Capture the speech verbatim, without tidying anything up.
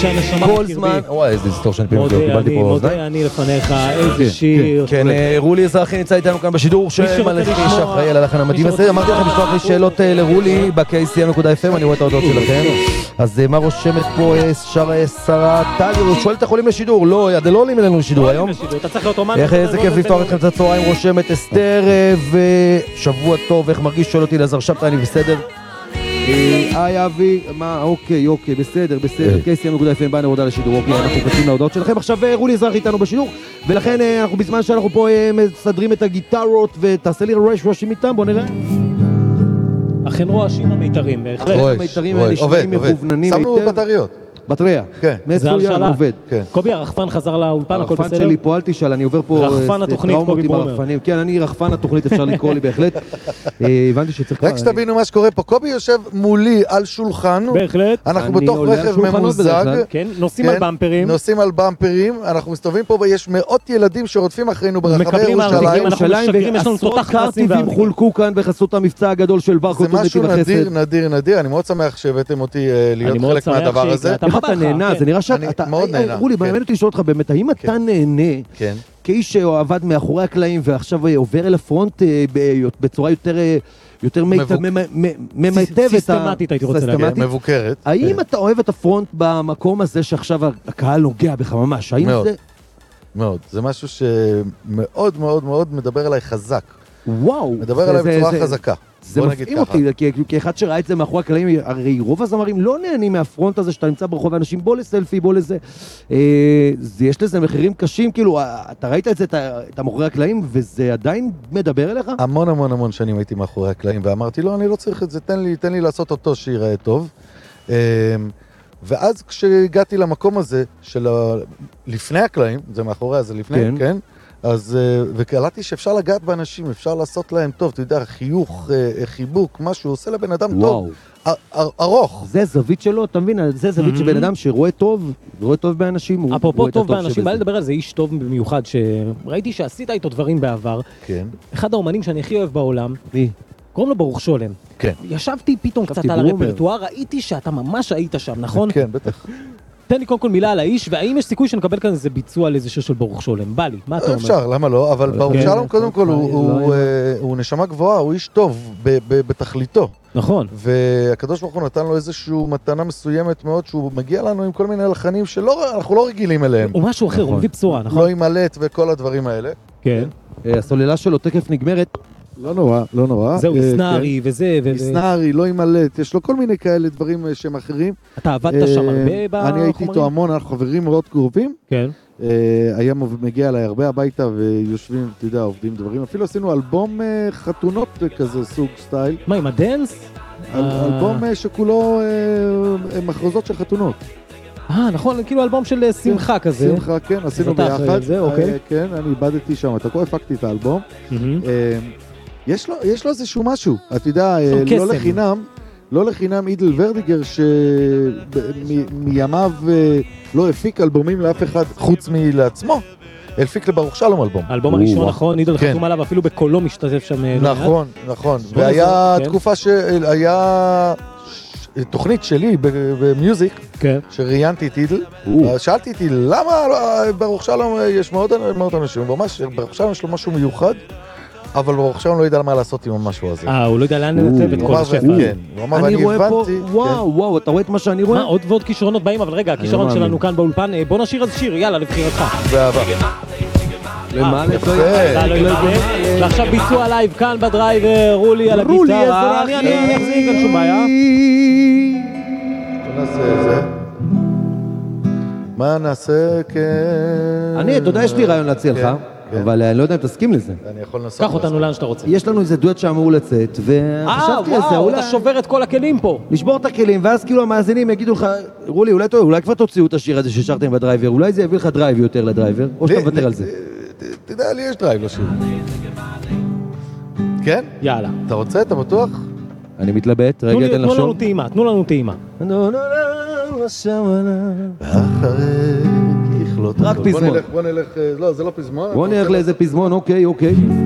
שהנשמה כל זמן, וואי, איזה היסטור שאני פעמים קיבלתי פה אוזניים. מודה אני לפניך, איזה שיר. כן, רולי אזרחי נמצא איתנו כאן בשידור של מלכי שאחראי על הלחן המדהים הזה. אמרתי לכם לשלוח לי שאלות לרולי ב-קיי סי אם נקודה אף אם, אני רואה את ההודעות שלכם. אז מה רושמת פה שרה טלי? הוא שואל את החולים לשידור, לא, אתם לא עולים אלינו לשידור היום. אתה צריך להיות אומן. איזה כיף לפתוח אתכם את הצהריים, רושמת אסתר, ושבוע טוב, איך מרגיש? שואל אותי לעזר שבתא, אני בסדר? היי אבי, מה, אוקיי, אוקיי, בסדר, בסדר, קיי סי אם נקודה אף אם, באנר הודעה לשידור, אוקיי, אנחנו קצים להודעות שלכם. עכשיו רולי אזרח איתנו בשידור, ולכן אנחנו בזמן שאנחנו פה מסדרים את הגיטרות, ותעשה לי רועש רועשים איתם, בוא נראה. אכן רועשים המיתרים, רועש, רועש, עובד, עובד, שמנו בטריות. בטריה. כן. מצוין, עובד. קובי, הרחפן חזר לאולפן, הכל בסדר? הרחפן שלי פה, אל תשאל, אני עובר פה... רחפן התוכנית, קובי ברומר. כן, אני רחפן התוכנית, אפשר לקרוא לי בהחלט. הבנתי שצריך... רק שתבינו מה שקורה פה, קובי יושב מולי על שולחן. בהחלט. אנחנו בתוך רכב ממוזג. כן, נוסעים על במפרים. נוסעים על במפרים. אנחנו מסתובבים פה ויש מאות ילדים שרודפים אחרינו ברחבי ירושלים. עשרות קרטיבים חולקו כאן בחסות המבצע הגדול של ברקות ומתיב החסד. זה משהו נדיר, נדיר, נדיר. אני מאוד שמח שהבאתם אותי להיות חלק מהדבר הזה. אתה נהנה, זה נראה שאתה... מאוד נהנה. רולי, באמת אותי לשאול אותך באמת, האם אתה נהנה כאיש שעבד מאחורי הקלעים ועכשיו עובר אל הפרונט בצורה יותר... יותר ממייטבת, סיסטמטית הייתי רוצה להגיד, מבוקרת. האם אתה אוהב את הפרונט במקום הזה שעכשיו הקהל נוגע בך ממש? מאוד, מאוד. זה משהו שמאוד מאוד מאוד מדבר אליי חזק. וואו. מדבר אליי בצורה חזקה. זה מפעים אותי, כאחד שראה את זה מאחורי הקלעים, הרי רוב הזמרים לא נהנים מהפרונט הזה שאתה נמצא ברחוב האנשים, בוא לסלפי, בוא לזה. יש לזה מחירים קשים, כאילו, אתה ראית את זה, את המאחורי הקלעים, וזה עדיין מדבר אליך? המון המון המון שנים הייתי מאחורי הקלעים, ואמרתי, לא, אני לא צריך את זה, תן לי, תן לי לעשות אותו שיראה טוב. ואז כשהגעתי למקום הזה, של לפני הקלעים, זה מאחורי, זה לפני, כן? אז, וקלטתי שאפשר לגעת באנשים, אפשר לעשות להם טוב, אתה יודע, חיוך, חיבוק, משהו, עושה לבן אדם טוב, ארוך. זה זווית שלו, אתה מבין? זה זווית שבן אדם שרואה טוב, רואה טוב באנשים. אפרופו טוב באנשים, בא לדבר על זה איש טוב במיוחד, שראיתי שעשית איתו דברים בעבר. כן. אחד האומנים שאני הכי אוהב בעולם, קוראים לו ברוך שולם. כן. ישבתי פתאום קצת על הרפרטואר, ראיתי שאתה ממש היית שם, נכון? כן, בטח. תן לי קודם כל מילה על האיש, והאם יש סיכוי שנקבל כאן איזה ביצוע לאיזה שיר של ברוך שולם? בא לי, מה אתה אומר? אפשר, למה לא? אבל ברוך שלום קודם כל הוא נשמה גבוהה, הוא איש טוב בתכליתו. נכון. והקדוש ברוך הוא נתן לו איזושהי מתנה מסוימת מאוד, שהוא מגיע לנו עם כל מיני הלחנים שאנחנו לא רגילים אליהם. הוא משהו אחר, הוא מביא בשורה, נכון? לא עם מלט וכל הדברים האלה. כן. הסוללה שלו תקף נגמרת. לא נורא, לא נורא. זהו, איסנארי וזה. איסנארי, לא ימלט, יש לו כל מיני כאלה דברים שהם אחרים. אתה עבדת שם הרבה בחומרים? אני הייתי איתו המון, אנחנו חברים מאוד קרובים. כן. היה מגיע אליי הרבה הביתה ויושבים, אתה יודע, עובדים דברים. אפילו עשינו אלבום חתונות כזה, סוג סטייל. מה, עם הדנס? אלבום שכולו מחרוזות של חתונות. אה, נכון, כאילו אלבום של שמחה כזה. שמחה, כן, עשינו ביחד. כן, אני איבדתי שם, אתה כה הפקתי את האלבום. יש לו, יש לו איזשהו משהו, אתה יודע, לא לחינם, לא לחינם אידל ורדיגר שמימיו לא הפיק אלבומים לאף אחד חוץ מלעצמו, הפיק לברוך שלום אלבום. האלבום הראשון, נכון, אידל חתום עליו, אפילו בקולו משתתף שם. נכון, נכון, והיה תקופה שהיה תוכנית שלי במיוזיק, שראיינתי את אידל, שאלתי איתי למה ברוך שלום יש מאוד אנשים, ממש ברוך שלום יש לו משהו מיוחד, אבל ברוך שלום לא יודע מה לעשות עם המשהו הזה. אה, הוא לא יודע לאן לנתב את כל השפע. כן, הוא אמר, ואני הבנתי. וואו, וואו, אתה רואה את מה שאני רואה? מה, עוד ועוד כישרונות באים, אבל רגע, הכישרון שלנו כאן באולפן, בוא נשאיר איזה שיר, יאללה, לבחירתך. באהבה. למה? אתה לא יודע, ועכשיו ביצוע לייב כאן בדרייבר, רולי על הגיטרה. אני אחזיק, אין שום בעיה. בוא נעשה את זה. מה נעשה, כן. אני, אתה יודע, יש לי רעיון להציע לך. אבל אני לא יודע אם תסכים לזה. אני יכול לנסות. קח אותנו לאן שאתה רוצה. יש לנו איזה דואט שאמור לצאת, וחשבתי על זה, וואו, אתה שובר את כל הכלים פה. לשבור את הכלים, ואז כאילו המאזינים יגידו לך, רולי, אולי טוב, אולי כבר תוציאו את השיר הזה ששרתם בדרייבר, אולי זה יביא לך דרייב יותר לדרייבר, או שאתה מוותר על זה. אתה יודע, לי יש דרייב לשיר. כן? יאללה. אתה רוצה? אתה בטוח? אני מתלבט, רגע, תן לחשוב. תנו לנו טעימה, תנו לנו טעימה. רק פזמון. בוא נלך, לא, זה לא פזמון. בוא נלך לאיזה פזמון, אוקיי, אוקיי.